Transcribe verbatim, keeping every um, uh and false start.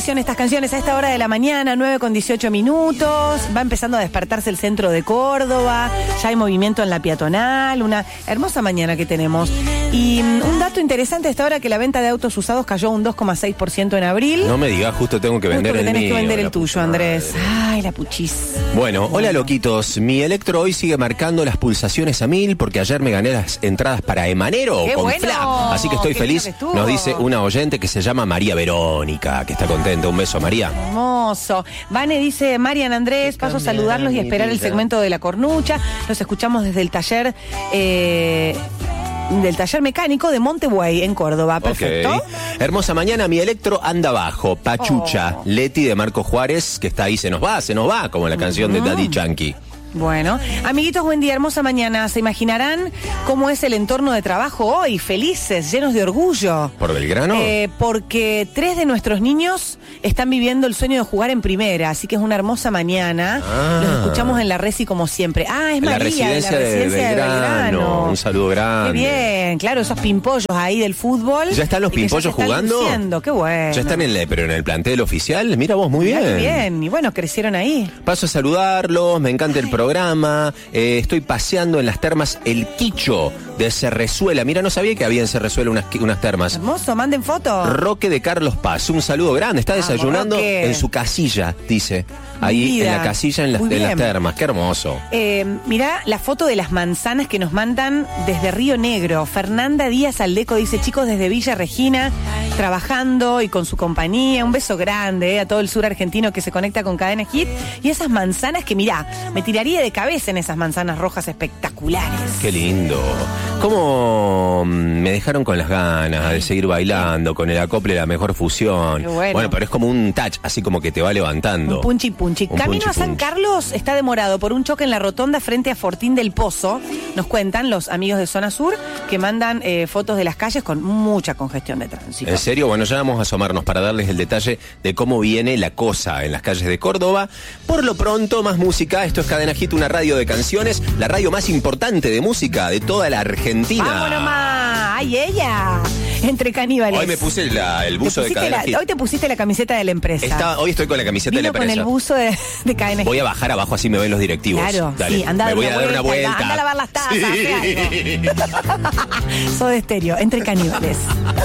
tradición estas canciones a esta hora de la mañana, nueve con dieciocho minutos. Va empezando a despertarse el centro de Córdoba. Ya hay movimiento en la peatonal. Una hermosa mañana que tenemos. Y um, un dato interesante a esta hora, que la venta de autos usados cayó un dos coma seis por ciento en abril. No me digas, justo tengo que vender justo que el tenés mío. que vender el la tuyo, Andrés. Madre. Ay, la puchis. Bueno, hola loquitos. Mi Electro hoy sigue marcando las pulsaciones a mil porque ayer me gané las entradas para Emanero ¡Qué con bueno! Flap. Así que estoy ¡Qué feliz. lindo que estuvo! Nos dice una oyente que se llama María Verónica, que está contenta. Un beso, María. Hermoso. Vane dice, Marian, Andrés, paso a saludarlos y esperar el segmento de la cornucha. Los escuchamos desde el taller eh, del taller mecánico de Montebuey en Córdoba. Perfecto. Okay. Hermosa mañana, mi Electro anda abajo. Pachucha, Oh. Leti de Marco Juárez, que está ahí, se nos va, se nos va, como la canción de Daddy Yankee. Bueno, amiguitos, buen día, hermosa mañana. ¿Se imaginarán cómo es el entorno de trabajo hoy? Felices, llenos de orgullo. ¿Por Belgrano? Eh, porque tres de nuestros niños están viviendo el sueño de jugar en primera, así que es una hermosa mañana. Ah. Los escuchamos en la Resi como siempre. Ah, es En la María, residencia, de la de, residencia de Belgrano. Belgrano. Un saludo grande. Qué bien, claro, esos pimpollos ahí del fútbol. ¿Ya están los y que pimpollos ya se están jugando? luciendo. Qué bueno. Ya están en el, pero en el plantel oficial. Mira vos, muy Mirá bien. qué bien, y bueno, crecieron ahí. Paso a saludarlos, me encanta el Ay. programa. Eh, estoy paseando en las termas El Quicho de Cerrezuela. Mira, no sabía que había en Cerrezuela unas, unas termas. Hermoso, manden fotos. Roque de Carlos Paz, un saludo grande. Está Vamos, desayunando Roque. en su casilla, dice. Ahí Vida. en la casilla, en las, Muy en las bien. termas. Qué hermoso. Eh, mirá la foto de las manzanas que nos mandan desde Río Negro. Fernanda Díaz Aldeco dice, chicos desde Villa Regina, trabajando y con su compañía. Un beso grande eh, a todo el sur argentino que se conecta con Cadena Hit. Y esas manzanas que, mirá, me tiraría de cabeza en esas manzanas rojas espectaculares. Qué lindo. ¿Cómo me dejaron con las ganas de seguir bailando, con el acople de la mejor fusión? Qué bueno. Pero es como un touch, así como que te va levantando. Un punchi punchi. Un Camino punchi a San punchi. Carlos está demorado por un choque en la rotonda frente a Fortín del Pozo. Nos cuentan los amigos de Zona Sur que mandan eh, fotos de las calles con mucha congestión de tránsito. ¿En serio? Bueno, ya vamos a asomarnos para darles el detalle de cómo viene la cosa en las calles de Córdoba. Por lo pronto, más música. Esto es Cadena Hit, una radio de canciones, la radio más importante de música de toda la Argentina. ¡Vámonos más! ¡Ay, ella! Entre caníbales. Hoy me puse la- el Te buzo de pusiste Cadena la- Hit. Hoy te pusiste la camiseta de la empresa. Está- hoy estoy con la camiseta Vino de la con empresa. el buzo de, de Cadena Hit. Voy a bajar abajo, así me ven los directivos. Claro, Dale, sí, anda a me dar voy una a dar una vuelta, vuelta. anda a lavar las tazas, Sí. hace algo. Soda Estéreo, Entre Caníbales.